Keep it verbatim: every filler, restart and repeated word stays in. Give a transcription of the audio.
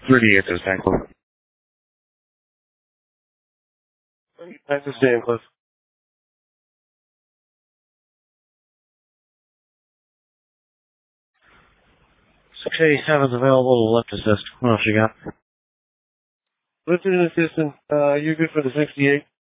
thirty-eight is Van Cliff. Nice to stay in Cliff. six eighty-seven is available to left assist. What else you got? Lieutenant Assistant, uh, you're good for the sixty-eight.